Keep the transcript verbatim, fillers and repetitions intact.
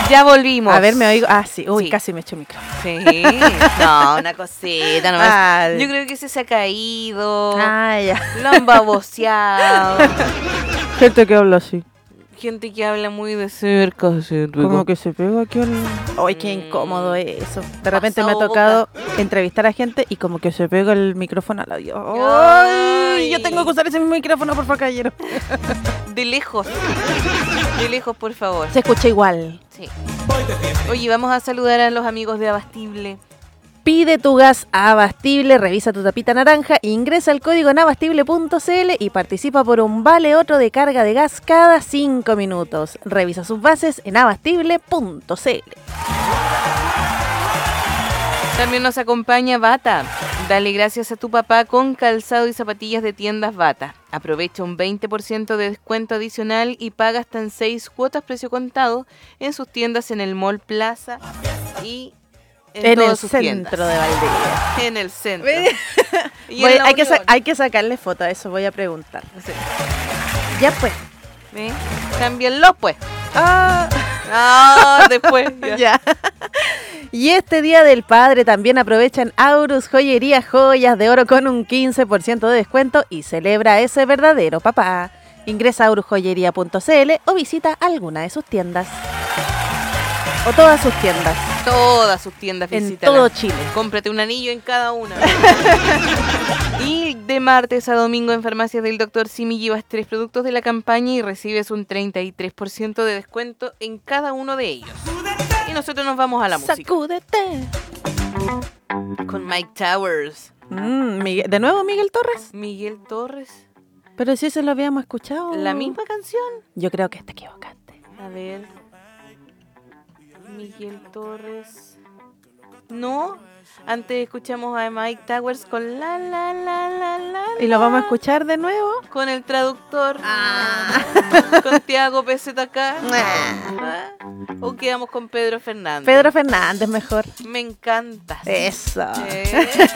Ya volvimos. A ver, me oigo. Ah, sí. Uy, Sí. casi me echo el micrófono. Sí. No, una cosita nomás. Ah, Yo creo que ese se ha caído. Ah, ya. Lo han baboseado. Gente que habla así. Gente que habla muy de cerca. así, Como que se pega aquí al... Ay, qué Mm. incómodo eso. De repente me ha Pasado tocado entrevistar a gente y como que se pega el micrófono al audio. Ay. Ay, yo tengo que usar ese mismo micrófono, por favor, caballero. De lejos. De lejos, por favor. Se escucha igual. Sí. Oye, vamos a saludar a los amigos de Abastible. Pide tu gas Abastible, revisa tu tapita naranja, ingresa el código en abastible punto c l y participa por un vale otro de carga de gas cada cinco minutos. Revisa sus bases en abastible punto c l. También nos acompaña Bata. Dale gracias a tu papá con calzado y zapatillas de tiendas Bata. Aprovecha un veinte por ciento de descuento adicional y paga hasta en seis cuotas precio contado en sus tiendas en el Mall Plaza y en, En todas el sus centro tiendas. de Valdivia. En el centro. Y Voy- en la hay, que sa- Unión. hay que sacarle foto a eso, voy a preguntar. Sí. Ya pues. ¿Ve? Cámbienlo, pues. Ah, Ah, después. ya. ya. Y este Día del Padre también aprovechan Aurus Joyería Joyas de Oro con un quince por ciento de descuento y celebra a ese verdadero papá. Ingresa a aurus joyería punto c l o visita alguna de sus tiendas. O todas sus tiendas. Todas sus tiendas En visítalas. todo Chile. Cómprate un anillo en cada una. Y de martes a domingo en Farmacias del Doctor Simi llevas tres productos de la campaña y recibes un treinta y tres por ciento de descuento en cada uno de ellos. Y nosotros nos vamos a la música Sacúdete. con Mike Towers. Mm, Miguel- ¿De nuevo Miguel Torres? Miguel Torres. Pero si eso lo habíamos escuchado. ¿La misma canción? Yo creo que te equivocaste. A ver. Miguel Torres. No. Antes escuchamos a Mike Towers con la la la la la. ¿Y lo vamos a escuchar de nuevo? Con el traductor. Con Tiago P Z K. Ah, ¿O quedamos con Pedro Fernández? Pedro Fernández mejor. Me encanta. Eso. Eh.